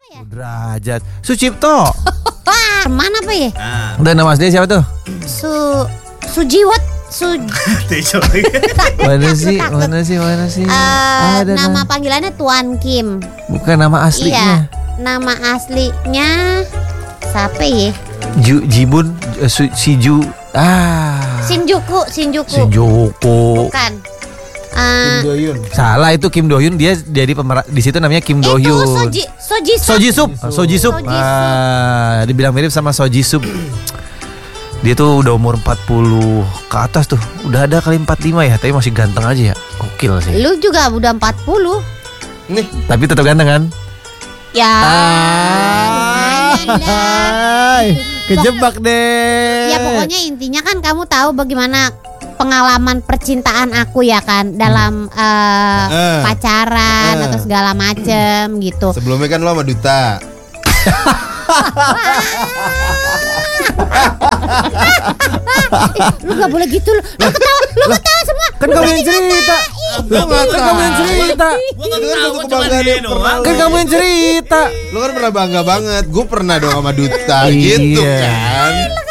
Derajat Sucipto. Mana apa ya? Dan nama aslinya siapa tuh? Sujiwat. Mana sih? Nama panggilannya Tuan Kim. Bukan nama aslinya. Iya, nama aslinya siapa ya? Jibun Siju. Shinjuku. Bukan. Kim Do Hyun. Salah, itu Kim Do Hyun. Dia jadi pemeran di situ, namanya Kim Do Hyun. Soji Sup. Dibilang mirip sama Soji Sup. Dia tuh udah umur 40 ke atas tuh. Udah ada kali 45 ya, tapi masih ganteng aja ya. Gokil sih. Lu juga udah 40. Nih, tapi tetap ganteng kan? Ya. Kejebak deh. Ya pokoknya intinya kan kamu tahu bagaimana pengalaman percintaan aku ya kan, dalam pacaran atau segala macem gitu. Sebelumnya kan lo sama Duta. Lu gak boleh gitu, lu ketawa semua. Kan kamu yang cerita. Kan kamu yang cerita. Lu kan pernah bangga banget. Gue pernah dong sama Duta Iya. gitu kan.